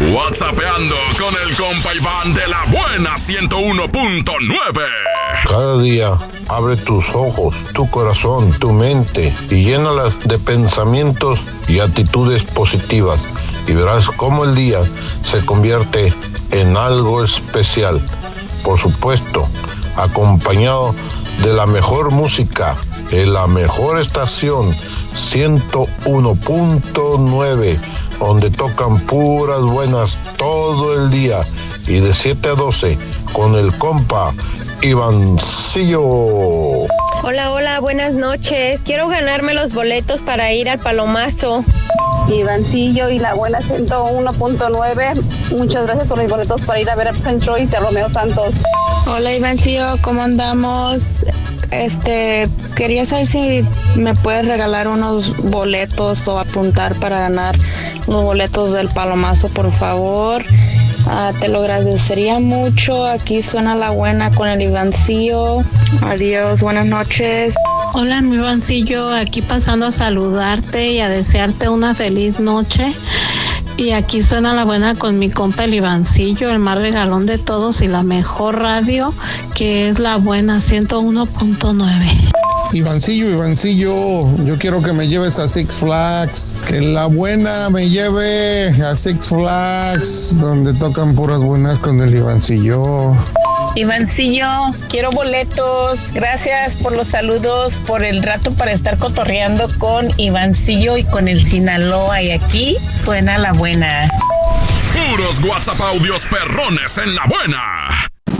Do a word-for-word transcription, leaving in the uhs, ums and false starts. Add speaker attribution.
Speaker 1: WhatsAppeando con el compa Iván de la buena ciento uno punto nueve.
Speaker 2: Cada día abre tus ojos, tu corazón, tu mente y llénalas de pensamientos y actitudes positivas y verás cómo el día se convierte en algo especial. Por supuesto, acompañado de la mejor música en la mejor estación ciento uno punto nueve, donde tocan puras buenas todo el día y de siete a doce con el compa Ivancillo.
Speaker 3: Hola, hola, buenas noches. Quiero ganarme los boletos para ir al Palomazo.
Speaker 4: Ivancillo y la buena ciento uno punto nueve, muchas gracias por los boletos para ir a ver a Prince Royce y a Romeo Santos.
Speaker 5: Hola Ivancillo, ¿cómo andamos? Este, quería saber si me puedes regalar unos boletos o apuntar para ganar los boletos del Palomazo, por favor. Ah, te lo agradecería mucho. Aquí suena la buena con el Ivancillo. Adiós, buenas noches.
Speaker 6: Hola, mi Ivancillo, aquí pasando a saludarte y a desearte una feliz noche. Y aquí suena la buena con mi compa el Ivancillo, el más regalón de todos y la mejor radio, que es la buena ciento uno punto nueve.
Speaker 7: Ivancillo, Ivancillo, yo quiero que me lleves a Six Flags, que la buena me lleve a Six Flags, donde tocan puras buenas con el Ivancillo.
Speaker 8: Ivancillo, quiero boletos. Gracias por los saludos, por el rato para estar cotorreando con Ivancillo y con el Sinaloa. Y aquí suena la buena.
Speaker 1: Puros WhatsApp audios perrones en la buena.